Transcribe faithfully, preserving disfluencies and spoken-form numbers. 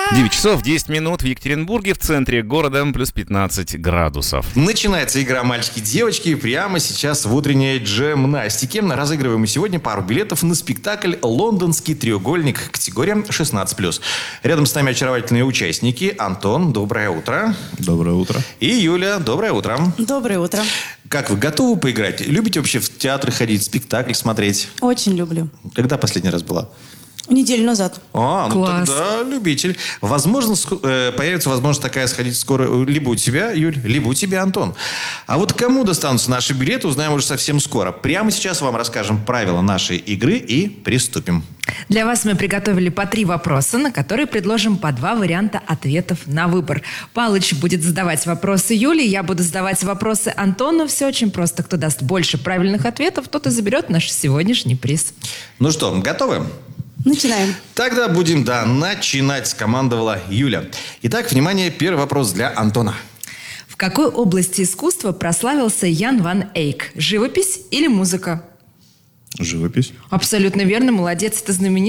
девять часов десять минут в Екатеринбурге, в центре города, плюс пятнадцать градусов. Начинается игра «Мальчики-девочки» прямо сейчас в утренней джемнастике. Разыгрываем мы сегодня пару билетов на спектакль «Лондонский треугольник», категория шестнадцать плюс. Рядом с нами очаровательные участники. Антон, доброе утро. Доброе утро. И Юля, доброе утро. Доброе утро. Как вы, готовы поиграть? Любите вообще в театры ходить, спектакль смотреть? Очень люблю. Когда последний раз была? Неделю назад. А, ну Класс. тогда любитель. Возможно, ск- э, появится возможность такая сходить скоро либо у тебя, Юль, либо у тебя, Антон. А вот кому достанутся наши билеты, узнаем уже совсем скоро. Прямо сейчас вам расскажем правила нашей игры и приступим. Для вас мы приготовили по три вопроса, на которые предложим по два варианта ответов на выбор. Палыч будет задавать вопросы Юле, я буду задавать вопросы Антону. Все очень просто. Кто даст больше правильных ответов, тот и заберет наш сегодняшний приз. Ну что, готовы? Начинаем. Тогда будем, да, начинать, скомандовала Юля. Итак, внимание, первый вопрос для Антона. В какой области искусства прославился Ян ван Эйк? Живопись или музыка? Живопись. Абсолютно верно, молодец, это знаменитый